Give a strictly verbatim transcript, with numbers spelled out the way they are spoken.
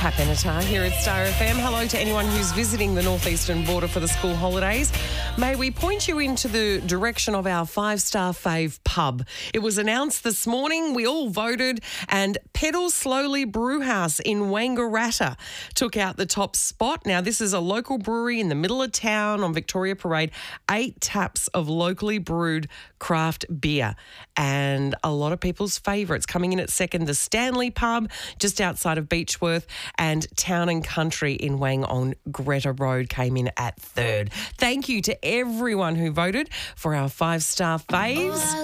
Pat Benatar here at Star F M. Hello to anyone who's visiting the northeastern border for the school holidays. May we point you into the direction of our five-star fave pub. It was announced this morning. We all voted, and Pedal Slowly Brewhouse in Wangaratta took out the top spot. Now, this is a local brewery in the middle of town on Victoria Parade. Eight taps of locally brewed craft beer, and a lot of people's favourites. Coming in at second, the Stanley Pub, just outside of Beechworth, and Town and Country in Wang on Greta Road came in at third. Thank you to everyone who voted for our five-star faves.